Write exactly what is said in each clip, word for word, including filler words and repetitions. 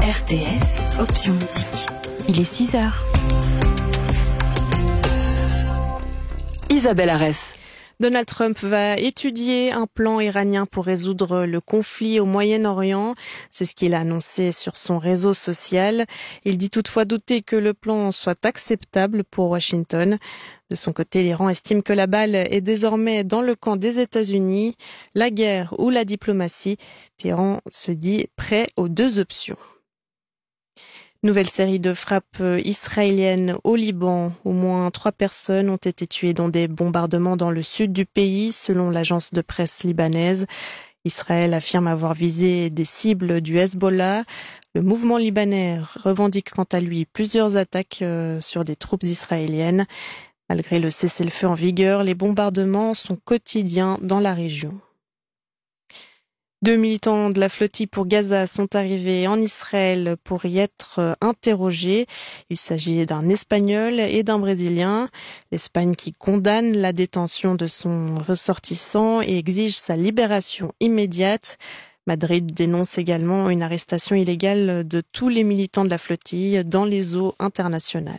R T S, option musique. Il est six heures. Isabelle Arès. Donald Trump va étudier un plan iranien pour résoudre le conflit au Moyen-Orient. C'est ce qu'il a annoncé sur son réseau social. Il dit toutefois douter que le plan soit acceptable pour Washington. De son côté, l'Iran estime que la balle est désormais dans le camp des États-Unis. La guerre ou la diplomatie, Téhéran se dit prêt aux deux options. Nouvelle série de frappes israéliennes au Liban. Au moins trois personnes ont été tuées dans des bombardements dans le sud du pays, selon l'agence de presse libanaise. Israël affirme avoir visé des cibles du Hezbollah. Le mouvement libanais revendique quant à lui plusieurs attaques sur des troupes israéliennes. Malgré le cessez-le-feu en vigueur, les bombardements sont quotidiens dans la région. Deux militants de la flottille pour Gaza sont arrivés en Israël pour y être interrogés. Il s'agit d'un Espagnol et d'un Brésilien. L'Espagne qui condamne la détention de son ressortissant et exige sa libération immédiate. Madrid dénonce également une arrestation illégale de tous les militants de la flottille dans les eaux internationales.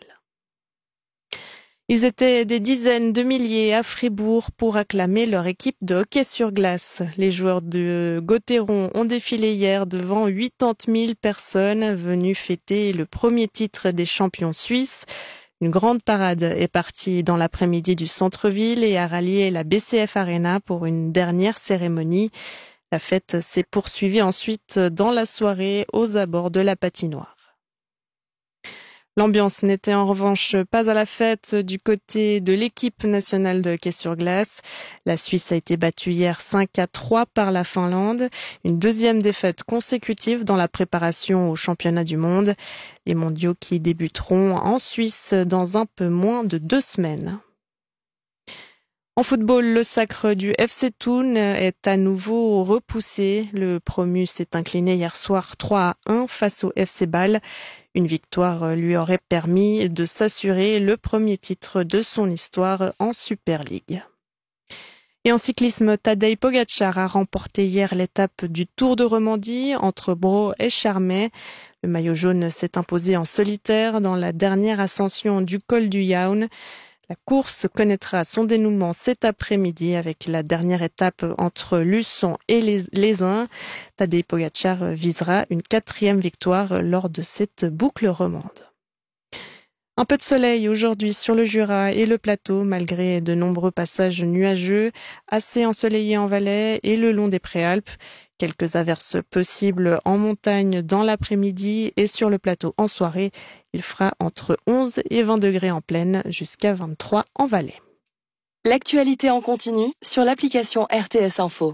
Ils étaient des dizaines de milliers à Fribourg pour acclamer leur équipe de hockey sur glace. Les joueurs de Gauthieron ont défilé hier devant quatre-vingt mille personnes venues fêter le premier titre des champions suisses. Une grande parade est partie dans l'après-midi du centre-ville et a rallié la B C F Arena pour une dernière cérémonie. La fête s'est poursuivie ensuite dans la soirée aux abords de la patinoire. L'ambiance n'était en revanche pas à la fête du côté de l'équipe nationale de hockey sur glace. La Suisse a été battue hier cinq à trois par la Finlande, une deuxième défaite consécutive dans la préparation au championnat du monde. Les mondiaux qui débuteront en Suisse dans un peu moins de deux semaines. En football, le sacre du F C Thun est à nouveau repoussé. Le promu s'est incliné hier soir trois à un face au F C Bâle. Une victoire lui aurait permis de s'assurer le premier titre de son histoire en Super League. Et en cyclisme, Tadej Pogačar a remporté hier l'étape du Tour de Romandie entre Bro et Charmey. Le maillot jaune s'est imposé en solitaire dans la dernière ascension du col du Jaun. La course connaîtra son dénouement cet après-midi avec la dernière étape entre Luçon et les, les Uns. Tadej Pogačar visera une quatrième victoire lors de cette boucle romande. Un peu de soleil aujourd'hui sur le Jura et le plateau, malgré de nombreux passages nuageux, assez ensoleillés en Valais et le long des Préalpes. Quelques averses possibles en montagne dans l'après-midi et sur le plateau en soirée. Il fera entre onze et vingt degrés en plaine, jusqu'à vingt-trois en Valais. L'actualité en continu sur l'application R T S Info.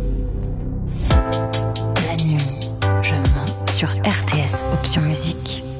La nuit, je mens sur R T S, option musique.